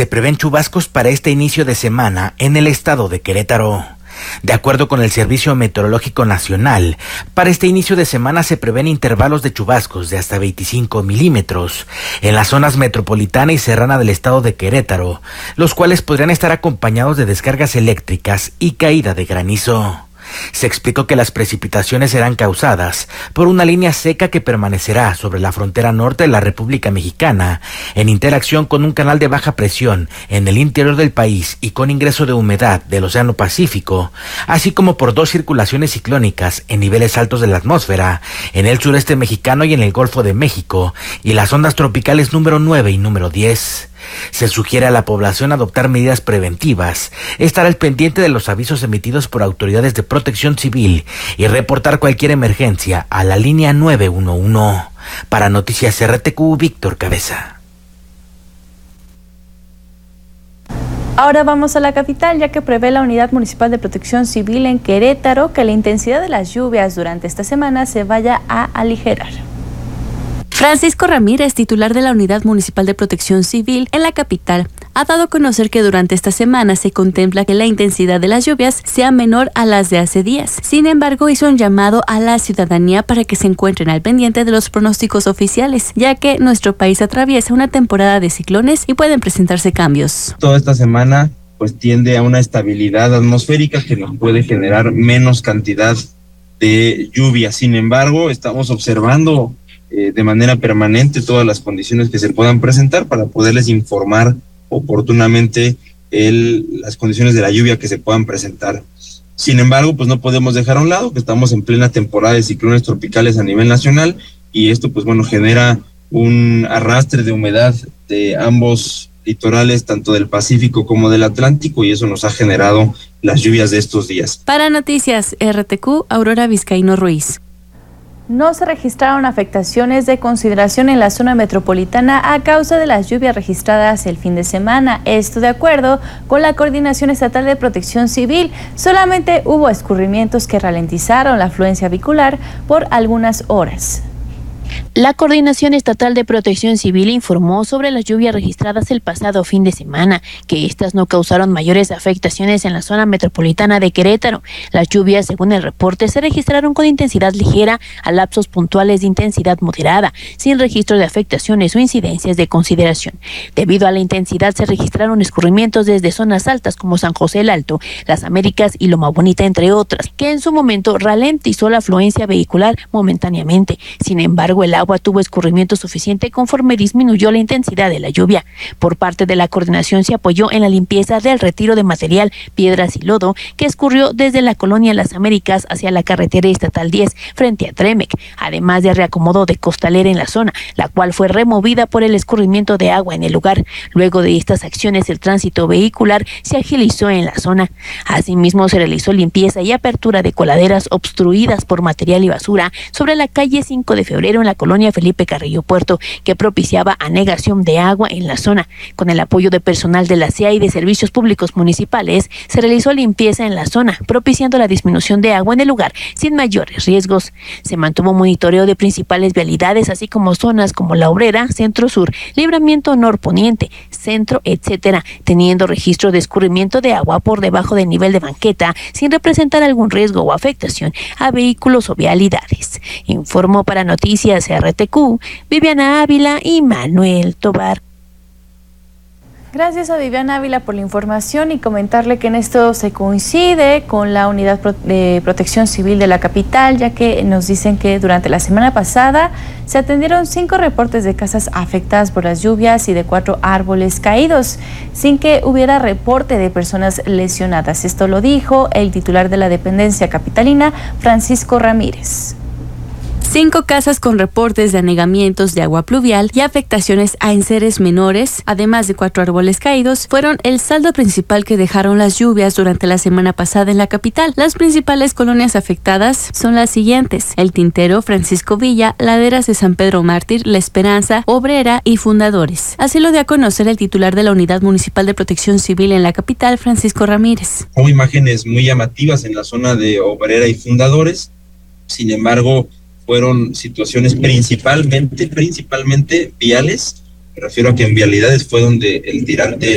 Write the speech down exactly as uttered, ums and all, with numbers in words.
se prevén chubascos para este inicio de semana en el estado de Querétaro. De acuerdo con el Servicio Meteorológico Nacional, para este inicio de semana se prevén intervalos de chubascos de hasta veinticinco milímetros en las zonas metropolitana y serrana del estado de Querétaro, los cuales podrían estar acompañados de descargas eléctricas y caída de granizo. Se explicó que las precipitaciones serán causadas por una línea seca que permanecerá sobre la frontera norte de la República Mexicana, en interacción con un canal de baja presión en el interior del país y con ingreso de humedad del Océano Pacífico, así como por dos circulaciones ciclónicas en niveles altos de la atmósfera, en el sureste mexicano y en el Golfo de México, y las ondas tropicales número nueve y número diez. Se sugiere a la población adoptar medidas preventivas, estar al pendiente de los avisos emitidos por autoridades de protección civil y reportar cualquier emergencia a la línea nueve uno uno. Para Noticias R T Q, Víctor Cabeza. Ahora vamos a la capital, ya que prevé la Unidad Municipal de Protección Civil en Querétaro que la intensidad de las lluvias durante esta semana se vaya a aligerar. Francisco Ramírez, titular de la Unidad Municipal de Protección Civil en la capital, ha dado a conocer que durante esta semana se contempla que la intensidad de las lluvias sea menor a las de hace días. Sin embargo, hizo un llamado a la ciudadanía para que se encuentren al pendiente de los pronósticos oficiales, ya que nuestro país atraviesa una temporada de ciclones y pueden presentarse cambios. Toda esta semana pues tiende a una estabilidad atmosférica que nos puede generar menos cantidad de lluvia. Sin embargo, estamos observando Eh, de manera permanente todas las condiciones que se puedan presentar para poderles informar oportunamente el, las condiciones de la lluvia que se puedan presentar. Sin embargo, pues no podemos dejar a un lado que estamos en plena temporada de ciclones tropicales a nivel nacional y esto pues bueno genera un arrastre de humedad de ambos litorales, tanto del Pacífico como del Atlántico, y eso nos ha generado las lluvias de estos días. Para Noticias R T Q, Aurora Vizcaíno Ruiz. No se registraron afectaciones de consideración en la zona metropolitana a causa de las lluvias registradas el fin de semana. Esto de acuerdo con la Coordinación Estatal de Protección Civil. Solamente hubo escurrimientos que ralentizaron la afluencia vehicular por algunas horas. La Coordinación Estatal de Protección Civil informó sobre las lluvias registradas el pasado fin de semana, que estas no causaron mayores afectaciones en la zona metropolitana de Querétaro. Las lluvias, según el reporte, se registraron con intensidad ligera a lapsos puntuales de intensidad moderada, sin registro de afectaciones o incidencias de consideración. Debido a la intensidad, se registraron escurrimientos desde zonas altas como San José el Alto, Las Américas y Loma Bonita, entre otras, que en su momento ralentizó la afluencia vehicular momentáneamente. Sin embargo, el agua tuvo escurrimiento suficiente conforme disminuyó la intensidad de la lluvia. Por parte de la coordinación se apoyó en la limpieza del retiro de material, piedras y lodo que escurrió desde la colonia Las Américas hacia la carretera estatal diez frente a Tremec, además de reacomodo de costalera en la zona, la cual fue removida por el escurrimiento de agua en el lugar. Luego de estas acciones, el tránsito vehicular se agilizó en la zona. Asimismo, se realizó limpieza y apertura de coladeras obstruidas por material y basura sobre la calle cinco de febrero en la colonia Felipe Carrillo Puerto, que propiciaba anegación de agua en la zona. Con el apoyo de personal de la C E A y de servicios públicos municipales, se realizó limpieza en la zona, propiciando la disminución de agua en el lugar sin mayores riesgos. Se mantuvo monitoreo de principales vialidades, así como zonas como La Obrera, Centro Sur, Libramiento Norponiente, Centro, etcétera, teniendo registro de escurrimiento de agua por debajo del nivel de banqueta, sin representar algún riesgo o afectación a vehículos o vialidades. Informó para Noticias R T Q, Viviana Ávila y Manuel Tobar. Gracias a Viviana Ávila por la información y comentarle que en esto se coincide con la Unidad de Protección Civil de la capital, ya que nos dicen que durante la semana pasada se atendieron cinco reportes de casas afectadas por las lluvias y de cuatro árboles caídos, sin que hubiera reporte de personas lesionadas. Esto lo dijo el titular de la dependencia capitalina, Francisco Ramírez. Cinco casas con reportes de anegamientos de agua pluvial y afectaciones a enseres menores, además de cuatro árboles caídos, fueron el saldo principal que dejaron las lluvias durante la semana pasada en la capital. Las principales colonias afectadas son las siguientes: El Tintero, Francisco Villa, Laderas de San Pedro Mártir, La Esperanza, Obrera y Fundadores. Así lo dio a conocer el titular de la Unidad Municipal de Protección Civil en la capital, Francisco Ramírez. Hubo imágenes muy llamativas en la zona de Obrera y Fundadores. Sin embargo, fueron situaciones principalmente, principalmente viales. Me refiero a que en vialidades fue donde el tirante